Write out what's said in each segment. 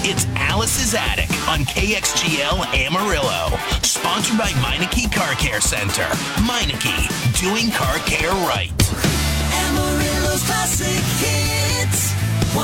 It's Alice's Attic on KXGL Amarillo. Sponsored by Meineke Car Care Center. Meineke, doing car care right. Amarillo's classic hits.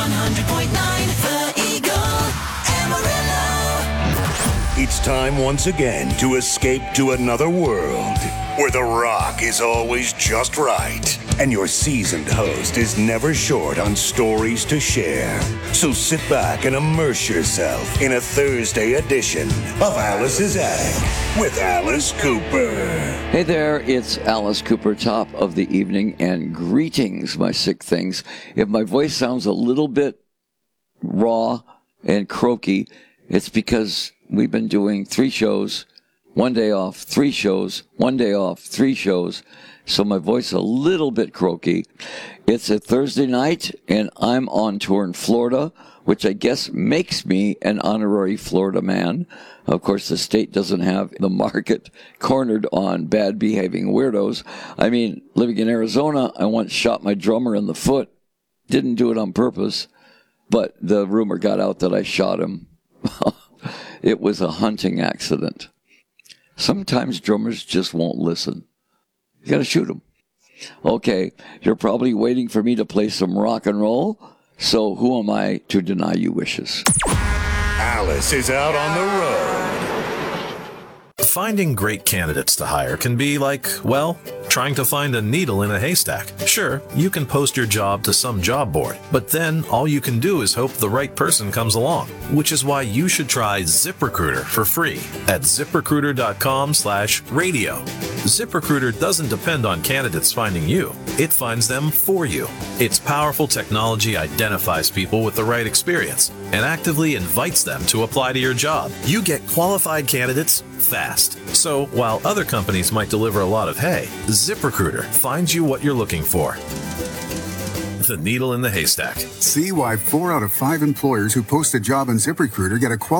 100.9 The Eagle. Amarillo. It's time once again to escape to another world where the rock is always just right and your seasoned host is never short on stories to share. So sit back and immerse yourself in a Thursday edition of Alice's Attic with Alice Cooper. Hey there, it's Alice Cooper, top of the evening, and greetings, my sick things. If my voice sounds a little bit raw and croaky, it's because we've been doing 3 shows, 1 day off, 3 shows, 1 day off, 3 shows. So my voice is a little bit croaky. It's a Thursday night, and I'm on tour in Florida, which I guess makes me an honorary Florida man. Of course, the state doesn't have the market cornered on bad-behaving weirdos. I mean, living in Arizona, I once shot my drummer in the foot. Didn't do it on purpose, but the rumor got out that I shot him. It was a hunting accident. Sometimes drummers just won't listen. You gotta shoot them. Okay, you're probably waiting for me to play some rock and roll, so who am I to deny you wishes? Alice is out on the road. Finding great candidates to hire can be like, well, trying to find a needle in a haystack. Sure, you can post your job to some job board, but then all you can do is hope the right person comes along, which is why you should try ZipRecruiter for free at ZipRecruiter.com/radio. ZipRecruiter doesn't depend on candidates finding you. It finds them for you. Its powerful technology identifies people with the right experience and actively invites them to apply to your job. You get qualified candidates fast. So while other companies might deliver a lot of hay, ZipRecruiter finds you what you're looking for. The needle in the haystack. See why 4 out of 5 employers who post a job on ZipRecruiter get a qualified